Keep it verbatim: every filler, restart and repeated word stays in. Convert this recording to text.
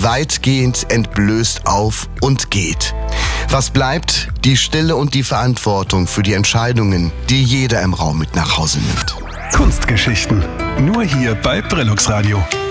weitgehend entblößt auf und geht. Was bleibt? Die Stille und die Verantwortung für die Entscheidungen, die jeder im Raum mit nach Hause nimmt. Kunstgeschichten. Nur hier bei Brillux Radio.